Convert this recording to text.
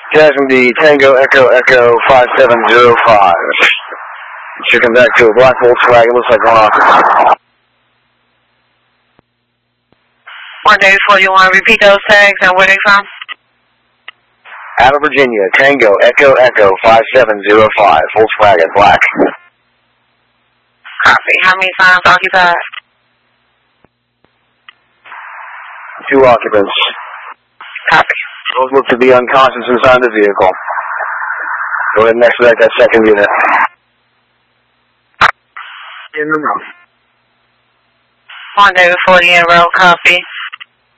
Casualty Tango Echo Echo 5705. Checking back to a black Volkswagen. Looks like one officer. 184, you want to repeat those tags and where they from? Out of Virginia, Tango Echo Echo 5705. Volkswagen, black. Copy. How many times occupied? 2 occupants. Copy. Those look to be unconscious inside the vehicle. Go ahead and expedite that second unit. In the room. 184, in row, copy.